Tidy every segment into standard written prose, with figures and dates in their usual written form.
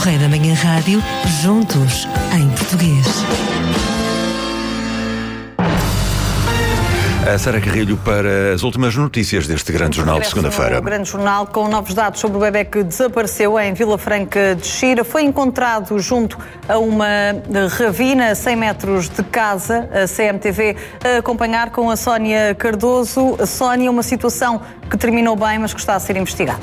Correio da Manhã Rádio, juntos em português. A Sara Carrilho para as últimas notícias deste grande jornal de segunda-feira. O grande jornal com novos dados sobre o bebé que desapareceu em Vila Franca de Xira. Foi encontrado junto a uma ravina a 100 metros de casa. A CMTV a acompanhar com a Sónia Cardoso. A Sónia, uma situação que terminou bem, mas que está a ser investigada.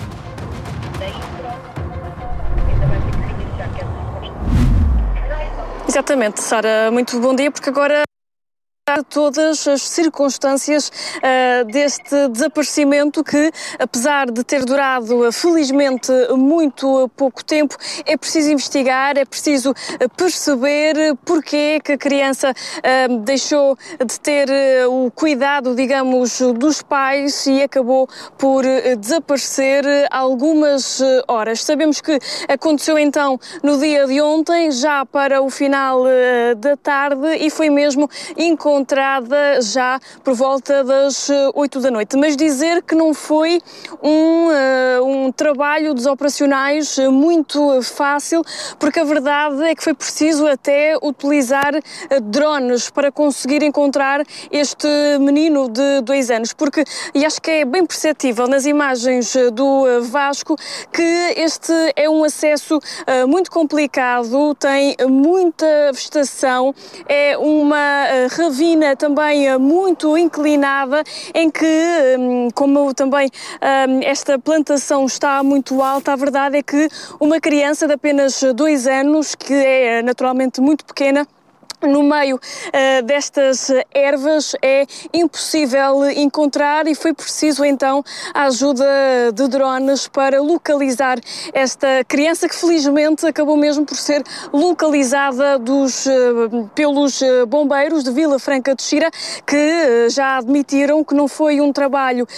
Exatamente, Sara. Muito bom dia, porque agora todas as circunstâncias deste desaparecimento que, apesar de ter durado felizmente muito pouco tempo, é preciso investigar, é preciso perceber porque que a criança deixou de ter o cuidado, digamos, dos pais e acabou por desaparecer há algumas horas. Sabemos que aconteceu então no dia de ontem, já para o final da tarde, e foi mesmo encontrada já por volta das 8 da noite. Mas dizer que não foi um trabalho dos operacionais muito fácil, porque a verdade é que foi preciso até utilizar drones para conseguir encontrar este menino de 2 anos, porque, e acho que é bem perceptível nas imagens do Vasco, que este é um acesso muito complicado, tem muita vegetação, é uma ravina também muito inclinada, em que, como também esta plantação está muito alta, a verdade é que uma criança de apenas 2 anos, que é naturalmente muito pequena, no meio destas ervas é impossível encontrar, e foi preciso então a ajuda de drones para localizar esta criança, que felizmente acabou mesmo por ser localizada pelos bombeiros de Vila Franca de Xira, que já admitiram que não foi um trabalho